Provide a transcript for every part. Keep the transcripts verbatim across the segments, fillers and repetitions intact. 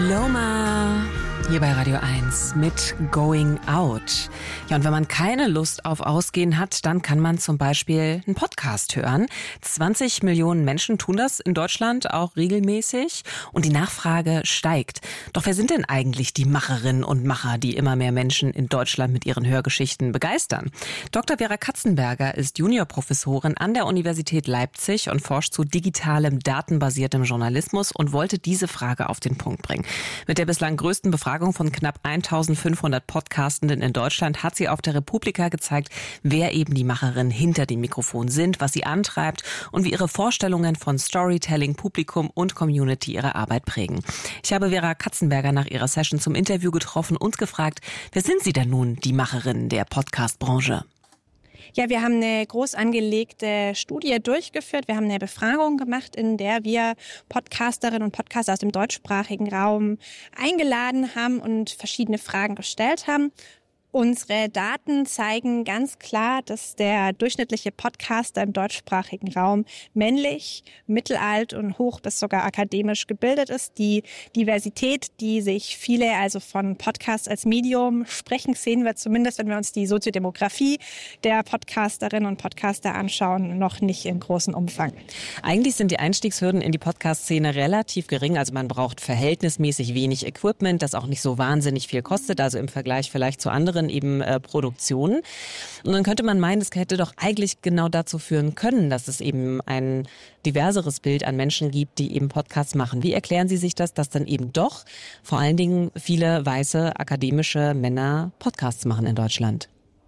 Loma hier bei Radio eins mit Going Out. Ja, und wenn man keine Lust auf Ausgehen hat, dann kann man zum Beispiel einen Podcast hören. zwanzig Millionen Menschen tun das in Deutschland auch regelmäßig und die Nachfrage steigt. Doch wer sind denn eigentlich die Macherinnen und Macher, die immer mehr Menschen in Deutschland mit ihren Hörgeschichten begeistern? Doktor Vera Katzenberger ist Juniorprofessorin an der Universität Leipzig und forscht zu digitalem, datenbasiertem Journalismus und wollte diese Frage auf den Punkt bringen. Mit der bislang größten Befragung von knapp eintausendfünfhundert Podcastenden in Deutschland hat sie auf der Republika gezeigt, wer eben die Macherinnen hinter dem Mikrofon sind, was sie antreibt und wie ihre Vorstellungen von Storytelling, Publikum und Community ihre Arbeit prägen. Ich habe Vera Katzenberger nach ihrer Session zum Interview getroffen und gefragt, wer sind sie denn nun, die Macherinnen der Podcast-Branche? Ja, wir haben eine groß angelegte Studie durchgeführt. Wir haben eine Befragung gemacht, in der wir Podcasterinnen und Podcaster aus dem deutschsprachigen Raum eingeladen haben und verschiedene Fragen gestellt haben. Unsere Daten zeigen ganz klar, dass der durchschnittliche Podcaster im deutschsprachigen Raum männlich, mittelalt und hoch bis sogar akademisch gebildet ist. Die Diversität, die sich viele also von Podcasts als Medium sprechen, sehen wir zumindest, wenn wir uns die Soziodemografie der Podcasterinnen und Podcaster anschauen, noch nicht im großen Umfang. Eigentlich sind die Einstiegshürden in die Podcast-Szene relativ gering. Also man braucht verhältnismäßig wenig Equipment, das auch nicht so wahnsinnig viel kostet, also im Vergleich vielleicht zu anderen eben äh, Produktionen. Und dann könnte man meinen, es hätte doch eigentlich genau dazu führen können, dass es eben ein diverseres Bild an Menschen gibt, die eben Podcasts machen. Wie erklären Sie sich das, dass dann eben doch vor allen Dingen viele weiße akademische Männer Podcasts machen in Deutschland?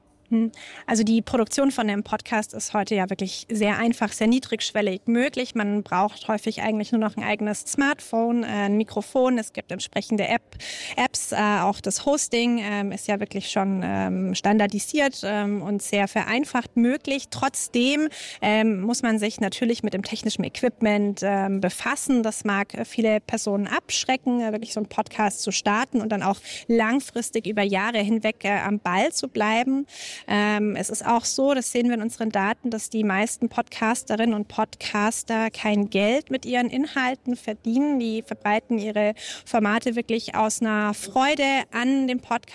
Also die Produktion von einem Podcast ist heute ja wirklich sehr einfach, sehr niedrigschwellig möglich. Man braucht häufig eigentlich nur noch ein eigenes Smartphone, ein Mikrofon. Es gibt entsprechende App, Apps. Auch das Hosting ist ja wirklich schon standardisiert und sehr vereinfacht möglich. Trotzdem muss man sich natürlich mit dem technischen Equipment befassen. Das mag viele Personen abschrecken, wirklich so einen Podcast zu starten und dann auch langfristig über Jahre hinweg am Ball zu bleiben. Ähm, es ist auch so, das sehen wir in unseren Daten, dass die meisten Podcasterinnen und Podcaster kein Geld mit ihren Inhalten verdienen. Die verbreiten ihre Formate wirklich aus einer Freude an dem Podcast.